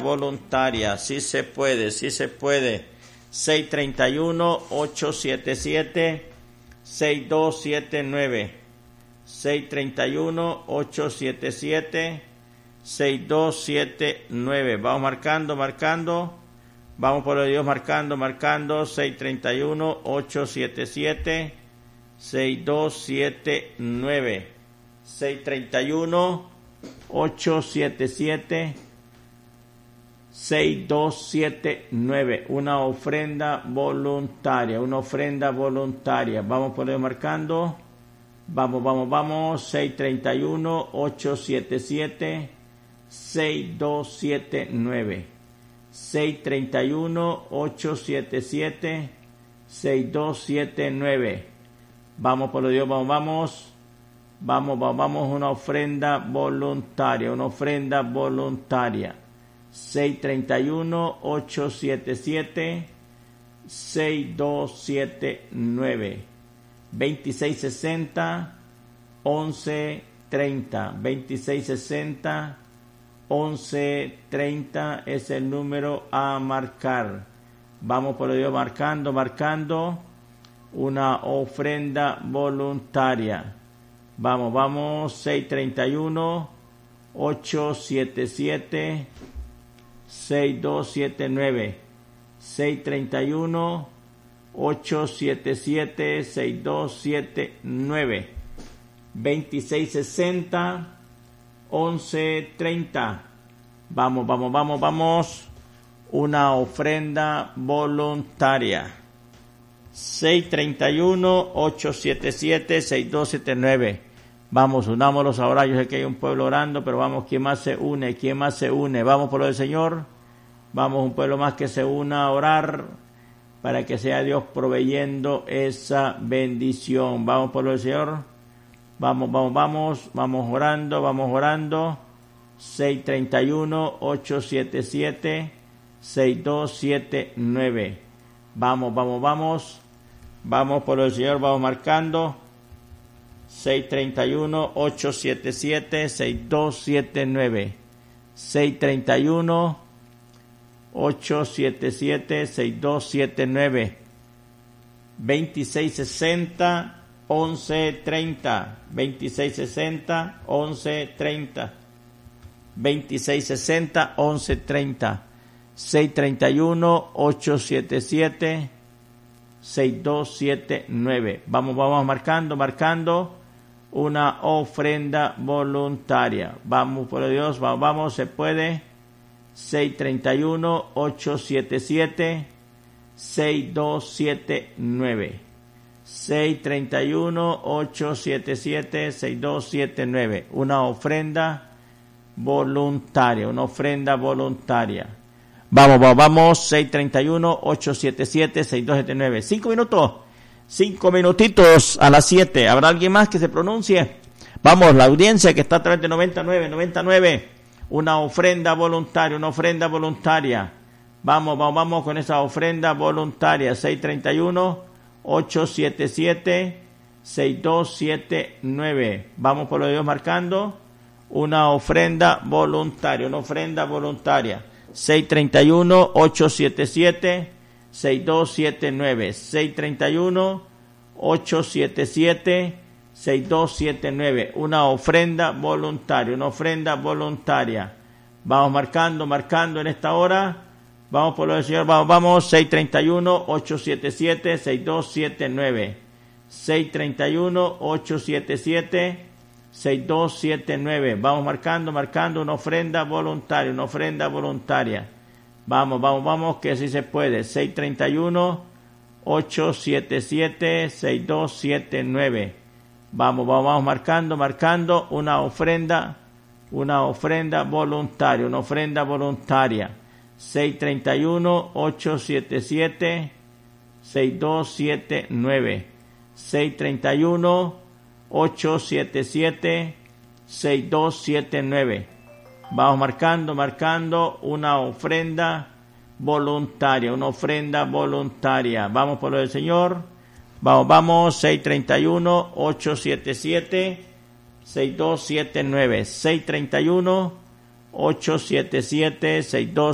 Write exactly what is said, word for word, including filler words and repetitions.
voluntaria, sí se puede, sí se puede. seis tres uno, ocho siete siete, seis dos siete nueve. seis tres uno, ocho siete siete, seis dos siete nueve. Vamos marcando, marcando. Vamos por el Dios marcando, marcando. seis tres uno, ocho siete siete, seis dos siete nueve. seis tres uno, ocho siete siete, seis dos siete nueve. Una ofrenda voluntaria, una ofrenda voluntaria. Vamos por el marcando. Vamos, vamos, vamos. seis tres uno, ocho siete siete, seis dos siete nueve. seis tres uno, ocho siete siete, seis dos siete nueve. Vamos por Dios, vamos, vamos. Vamos, vamos, vamos. Una ofrenda voluntaria, una ofrenda voluntaria. seis tres uno, ocho siete siete, seis dos siete nueve. veintiséis sesenta, once treinta. veintiséis sesenta, once treinta es el número a marcar. Vamos por Dios marcando, marcando. Una ofrenda voluntaria. Vamos, vamos. seis tres uno, ocho siete siete, seis dos siete nueve. seis tres uno, ocho siete siete, seis dos siete nueve. veintiséis sesenta, once treinta. Vamos, vamos, vamos, vamos. Una ofrenda voluntaria. seis tres uno, ocho siete siete, seis dos siete nueve. Vamos, unámonos ahora. Yo sé que hay un pueblo orando, pero vamos, ¿quién más se une? ¿Quién más se une? Vamos por lo del Señor. Vamos, un pueblo más que se una a orar para que sea Dios proveyendo esa bendición. Vamos por lo del Señor. Vamos, vamos, vamos. Vamos orando, vamos orando. seis tres uno, ocho siete siete, seis dos siete nueve. Vamos, vamos, vamos. Vamos por el Señor, vamos marcando. seis tres uno, ocho siete siete, seis dos siete nueve. seis tres uno, ocho siete siete, seis dos siete nueve. veintiséis sesenta, once treinta. veintiséis sesenta, once treinta. veintiséis sesenta, once treinta. seis tres uno, ocho siete siete, seis dos siete nueve. Vamos, vamos marcando, marcando. Una ofrenda voluntaria. Vamos por Dios, vamos, vamos, se puede. seis tres uno, ocho siete siete, seis dos siete nueve. seis tres uno, ocho siete siete, seis dos siete nueve. Una ofrenda voluntaria, una ofrenda voluntaria. Vamos, vamos, vamos. seis tres uno, ocho siete siete, seis dos siete nueve. Cinco minutos. Cinco minutitos a las siete. ¿Habrá alguien más que se pronuncie? Vamos, la audiencia que está a través de noventa y nueve, noventa y nueve. Una ofrenda voluntaria, una ofrenda voluntaria. Vamos, vamos, vamos con esa ofrenda voluntaria. seis tres uno, ocho siete siete, seis dos siete nueve. Vamos por lo de Dios marcando. Una ofrenda voluntaria, una ofrenda voluntaria. seis tres uno, ocho siete siete, seis dos siete nueve. seis tres uno, ocho siete siete, seis dos siete nueve. Una ofrenda voluntaria, una ofrenda voluntaria. Vamos marcando, marcando en esta hora. Vamos por lo del Señor, vamos, vamos. seis tres uno, ocho siete siete, seis dos siete nueve. seis tres uno, ocho siete siete, seis dos siete nueve. Vamos marcando, marcando una ofrenda voluntaria, una ofrenda voluntaria. Vamos, vamos, vamos, que sí se puede. seis tres uno, ocho siete siete, seis dos siete nueve. Vamos, vamos, vamos marcando, marcando una ofrenda, una ofrenda voluntaria, una ofrenda voluntaria. seis tres uno, ocho siete siete, seis dos siete nueve. seis tres uno, ocho siete siete, seis dos siete nueve. Vamos marcando, marcando una ofrenda voluntaria, una ofrenda voluntaria. Vamos por lo del Señor. Vamos, vamos. seis tres uno, ocho siete siete, seis dos siete nueve. seis tres uno, ocho siete siete, seis dos